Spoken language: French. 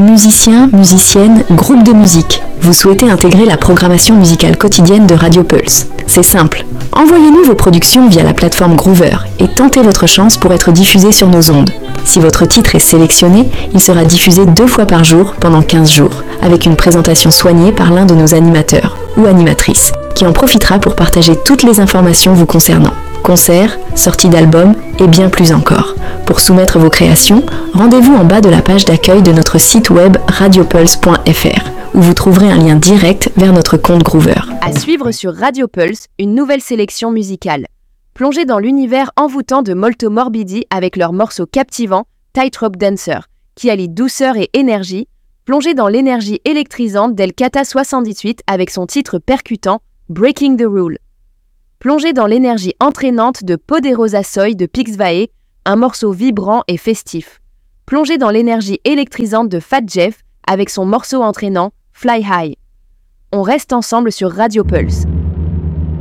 Musiciens, musiciennes, groupe de musique. Vous souhaitez intégrer la programmation musicale quotidienne de Radio Pulse. C'est simple. Envoyez-nous vos productions via la plateforme Groover et tentez votre chance pour être diffusé sur nos ondes. Si votre titre est sélectionné, il sera diffusé 2 fois par jour pendant 15 jours, avec une présentation soignée par l'un de nos animateurs ou animatrices, qui en profitera pour partager toutes les informations vous concernant. Concerts, sorties d'albums et bien plus encore. Pour soumettre vos créations, rendez-vous en bas de la page d'accueil de notre site web radiopulse.fr où vous trouverez un lien direct vers notre compte Groover. À suivre sur Radio Pulse, une nouvelle sélection musicale. Plongez dans l'univers envoûtant de Molto Morbidi avec leur morceau captivant Tightrope Dancer, qui allie douceur et énergie. Plongez dans l'énergie électrisante d'El Cata 78 avec son titre percutant Breaking the Rule. Plongez dans l'énergie entraînante de Poderosa Soy de Pixvae, un morceau vibrant et festif. Plongez dans l'énergie électrisante de Fat Jeff avec son morceau entraînant Fly High. On reste ensemble sur Radio Pulse.